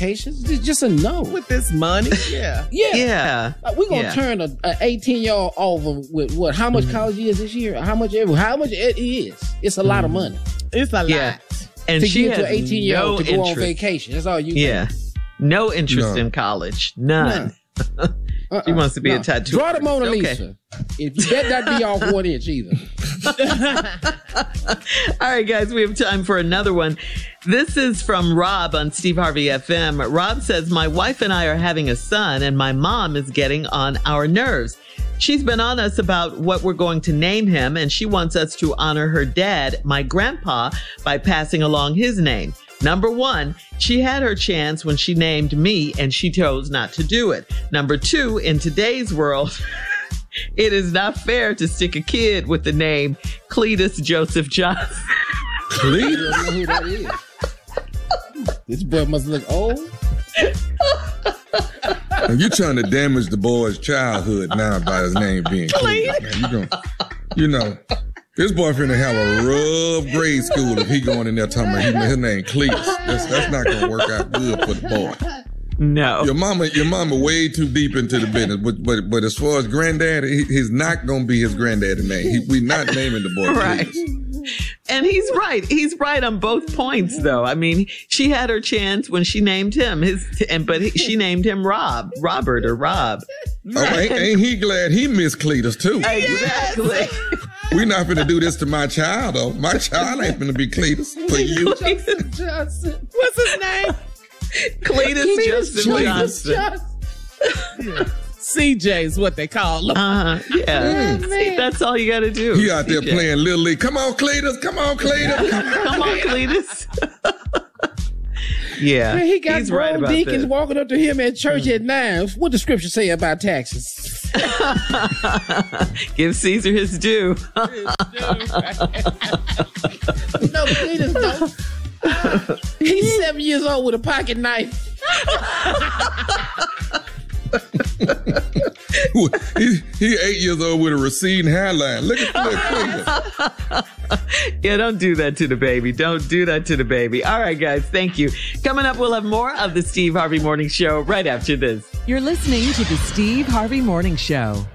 vacations. It's just a no. With this money, yeah. Yeah. We're going to turn an 18-year-old over with what? How much college is this year? How much it is? It's a lot of money. It's a lot. And to she get to has 18-year-old no to go interest. on vacation. That's all you Yeah. No interest in college. None. She wants to be a tattoo. Draw the Mona artist. Lisa. If you better not be off 1 inch either. All right, guys, we have time for another one. This is from Rob on Steve Harvey FM. Rob says, my wife and I are having a son, and my mom is getting on our nerves. She's been on us about what we're going to name him, and she wants us to honor her dad, my grandpa, by passing along his name. Number one, she had her chance when she named me and she chose not to do it. Number two, in today's world, it is not fair to stick a kid with the name Cletus Joseph Johnson. Cletus? I don't know who that is. This boy must look old. You're trying to damage the boy's childhood now by his name being Cletus. You know. This boy finna have a rough grade school if he going in there talking about his name Cletus. That's not gonna work out good for the boy. No. Your mama way too deep into the business. But as far as granddad, he's not gonna be his granddaddy name. We're not naming the boy right. Cletus. And he's right. He's right on both points, though. I mean, she had her chance when she named him she named him Robert or Rob. Oh, ain't he glad he missed Cletus too? Exactly. We're not finna do this to my child, though. My child ain't finna be Cletus for you. Cletus Johnson. What's his name? Cletus Justin Johnson. Yeah. CJ is what they call him. Yeah. See, that's all you got to do. He out there playing Little League. Come on, Cletus. Come on, Cletus. Come on, Cletus. Yeah. Man, he got he's right about deacons this. walking up to him at church at 9. What the scripture say about taxes? Give Caesar his due. No, Cletus don't. He's 7 years old with a pocket knife. He 8 years old with a receding hairline. Look at Cletus. Yeah, don't do that to the baby. Don't do that to the baby. All right, guys, thank you. Coming up, we'll have more of the Steve Harvey Morning Show right after this. You're listening to the Steve Harvey Morning Show.